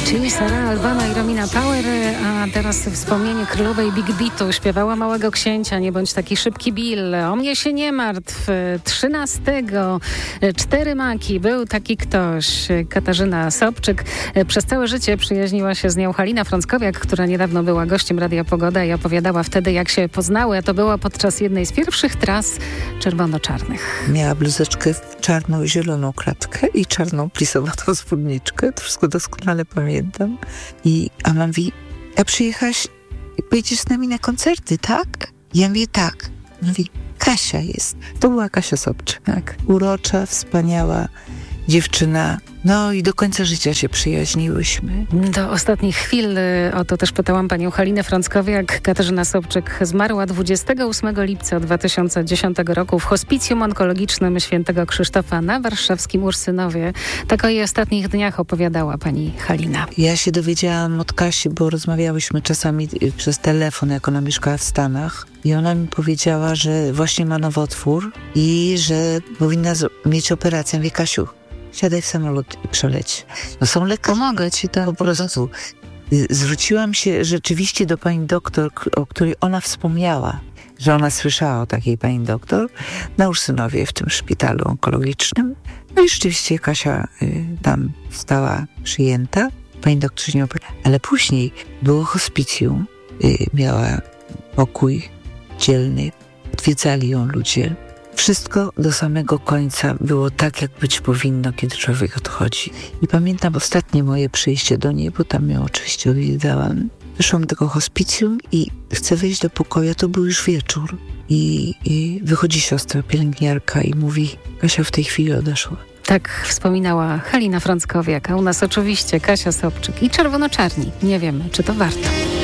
Czyli Sara Albana i Romina Power, a teraz wspomnienie królowej Big Beatu. Śpiewała Małego Księcia, nie bądź taki szybki Bill. O mnie się nie martw. 13. 4 maki. Był taki ktoś. Katarzyna Sobczyk. Przez całe życie przyjaźniła się z nią Halina Frąckowiak, która niedawno była gościem Radia Pogoda i opowiadała wtedy, jak się poznały. A to było podczas jednej z pierwszych tras czerwono-czarnych. Miała bluzeczkę w czarną i zieloną kratkę i czarną plisowatą spódniczkę. To wszystko doskonale pamiętam. I ona mówi, a przyjechałaś, pojedziesz z nami na koncerty, tak? Ja mówię, tak. Mówi, Kasia jest. To była Kasia Sobczyk. Tak. Urocza, wspaniała dziewczyna. No i do końca życia się przyjaźniłyśmy. Do ostatnich chwil o to też pytałam panią Halinę Frąckowiak. Katarzyna Sobczyk zmarła 28 lipca 2010 roku w hospicjum onkologicznym Świętego Krzysztofa na warszawskim Ursynowie. Tak o jej ostatnich dniach opowiadała pani Halina. Ja się dowiedziałam od Kasi, bo rozmawiałyśmy czasami przez telefon, jak ona mieszkała w Stanach. I ona mi powiedziała, że właśnie ma nowotwór i że powinna mieć operację. Ja mówię, Kasiu, siadaj w samolot i przeleć. No są lekarze. Pomogę ci to. Po prostu. Zwróciłam się rzeczywiście do pani doktor, o której ona wspomniała, że ona słyszała o takiej pani doktor na Ursynowie, w tym szpitalu onkologicznym. No i rzeczywiście Kasia tam została przyjęta. Pani doktor się nie operowała. Ale później było hospicjum, miała pokój dzielny, odwiedzali ją ludzie. Wszystko do samego końca było tak, jak być powinno, kiedy człowiek odchodzi. I pamiętam ostatnie moje przyjście do niej, bo tam ją oczywiście odwiedzałam. Wyszłam do tego hospicjum i chcę wejść do pokoju, to był już wieczór. I wychodzi siostra pielęgniarka i mówi, Kasia w tej chwili odeszła. Tak wspominała Halina Frąckowiak, a u nas oczywiście Kasia Sobczyk i czerwono-czarni. Nie wiemy, czy to warto.